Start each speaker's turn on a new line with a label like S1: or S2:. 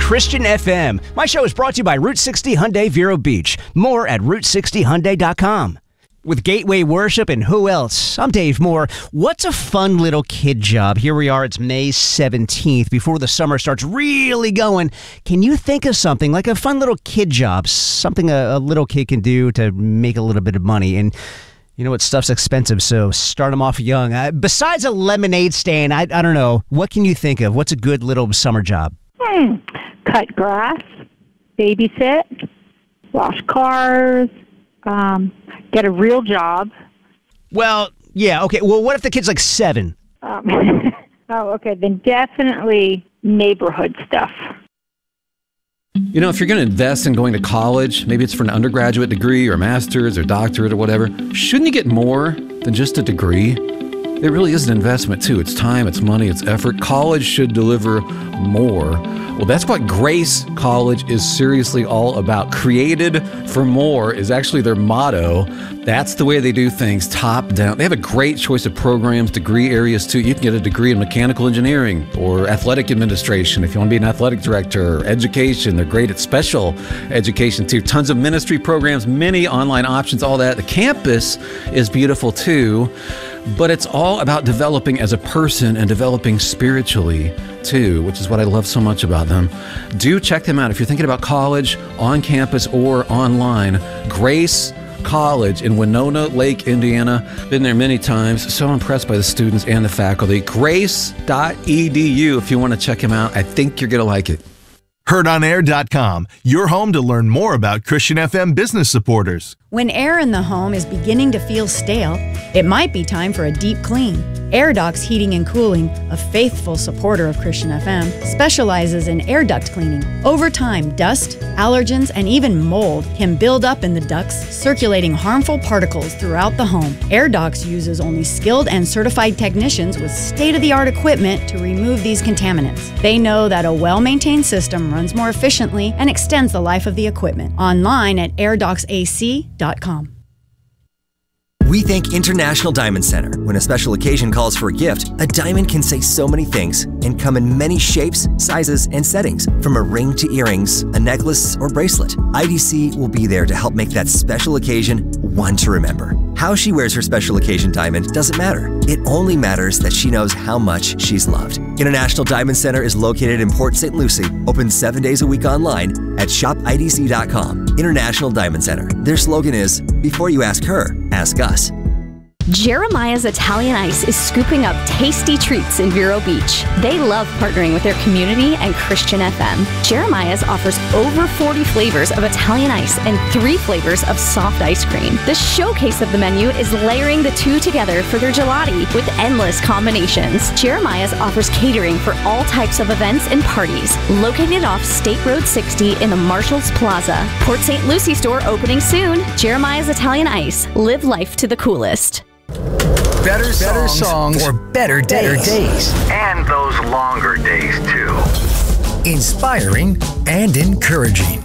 S1: Christian FM. My show is brought to you by Route 60 Hyundai Vero Beach. More at Route60Hyundai.com. With Gateway Worship and who else? I'm Dave Moore. What's a fun little kid job? Here we are, it's May 17th, before the summer starts really going. Can you think of something like a fun little kid job? Something a little kid can do to make a little bit of money. And you know what, stuff's expensive, so start them off young. Besides a lemonade stand, I don't know. What can you think of? What's a good little summer job?
S2: Cut grass, babysit, wash cars, get a real job.
S1: Well, yeah, okay. Well, what if the kid's like 7?
S2: Okay, then definitely neighborhood stuff.
S3: You know, if you're going to invest in going to college, maybe it's for an undergraduate degree or a master's or doctorate or whatever, shouldn't you get more than just a degree? It really is an investment, too. It's time, it's money, it's effort. College should deliver more. Well, that's what Grace College is seriously all about. Created for more is actually their motto. That's the way they do things, top down. They have a great choice of programs, degree areas, too. You can get a degree in mechanical engineering or athletic administration if you want to be an athletic director, or education. They're great at special education, too. Tons of ministry programs, many online options, all that. The campus is beautiful, too. But it's all about developing as a person and developing spiritually, too, which is what I love so much about them. Do check them out if you're thinking about college, on campus, or online. Grace College in Winona Lake, Indiana. Been there many times. So impressed by the students and the faculty. Grace.edu if you want to check them out. I think you're going to like it.
S4: HeardOnAir.com, your home to learn more about Christian FM business supporters.
S5: When air in the home is beginning to feel stale, it might be time for a deep clean. Air Ducts Heating and Cooling, a faithful supporter of Christian FM, specializes in air duct cleaning. Over time, dust, allergens, and even mold can build up in the ducts, circulating harmful particles throughout the home. Air Ducts uses only skilled and certified technicians with state-of-the-art equipment to remove these contaminants. They know that a well-maintained system runs more efficiently and extends the life of the equipment. Online at airductsac.com.
S6: We think International Diamond Center. When a special occasion calls for a gift, a diamond can say so many things and come in many shapes, sizes, and settings, from a ring to earrings, a necklace, or bracelet. IDC will be there to help make that special occasion one to remember. How she wears her special occasion diamond doesn't matter. It only matters that she knows how much she's loved. International Diamond Center is located in Port St. Lucie, open 7 days a week online at shopidc.com. International Diamond Center. Their slogan is, before you ask her, ask us.
S7: Jeremiah's Italian Ice is scooping up tasty treats in Vero Beach. They love partnering with their community and Christian FM. Jeremiah's offers over 40 flavors of Italian ice and 3 flavors of soft ice cream. The showcase of the menu is layering the two together for their gelati with endless combinations. Jeremiah's offers catering for all types of events and parties. Located off State Road 60 in the Marshalls Plaza. Port St. Lucie store opening soon. Jeremiah's Italian Ice. Live life to the coolest.
S8: Better songs for better days.
S9: And those longer days, too.
S8: Inspiring and encouraging.